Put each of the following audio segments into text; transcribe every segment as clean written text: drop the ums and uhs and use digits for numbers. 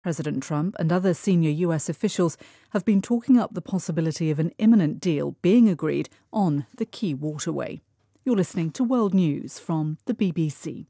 President Trump and other senior US officials have been talking up the possibility of an imminent deal being agreed on the key waterway. You're listening to World News from the BBC.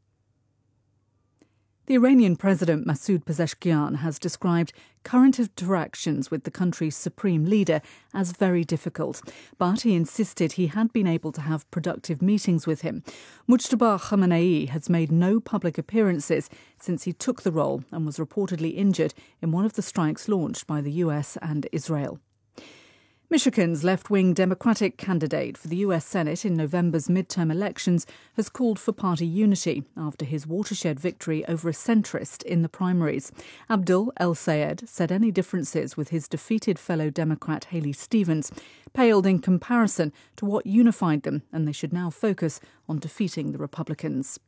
The Iranian President Masoud Pezeshkian has described current interactions with the country's supreme leader as very difficult, but he insisted he had been able to have productive meetings with him. Mujtaba Khamenei has made no public appearances since he took the role and was reportedly injured in one of the strikes launched by the US and Israel. Michigan's left-wing Democratic candidate for the US Senate in November's midterm elections has called for party unity after his watershed victory over a centrist in the primaries. Abdul El-Sayed said any differences with his defeated fellow Democrat Haley Stevens paled in comparison to what unified them, and they should now focus on defeating the Republicans.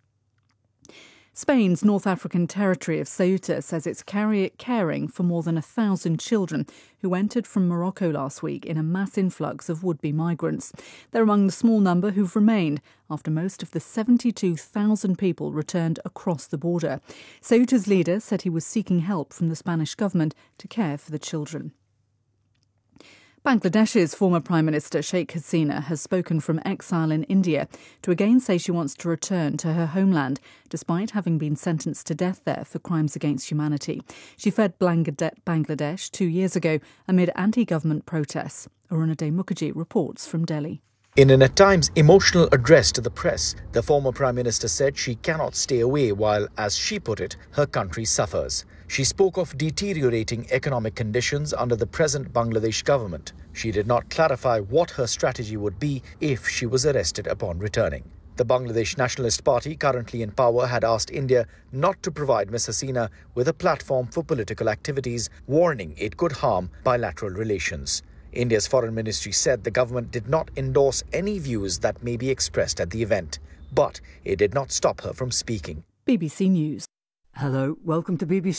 Spain's North African territory of Ceuta says it's caring for more than 1,000 children who entered from Morocco last week in a mass influx of would-be migrants. They're among the small number who've remained after most of the 72,000 people returned across the border. Ceuta's leader said he was seeking help from the Spanish government to care for the children. Bangladesh's former Prime Minister Sheikh Hasina has spoken from exile in India to again say she wants to return to her homeland, despite having been sentenced to death there for crimes against humanity. She fled Bangladesh 2 years ago amid anti-government protests. Arunadhay Mukherjee reports from Delhi. In an at times emotional address to the press, the former Prime Minister said she cannot stay away while, as she put it, her country suffers. She spoke of deteriorating economic conditions under the present Bangladesh government. She did not clarify what her strategy would be if she was arrested upon returning. The Bangladesh Nationalist Party, currently in power, had asked India not to provide Ms. Hasina with a platform for political activities, warning it could harm bilateral relations. India's foreign ministry said the government did not endorse any views that may be expressed at the event, but it did not stop her from speaking. BBC News. Hello, welcome to BBC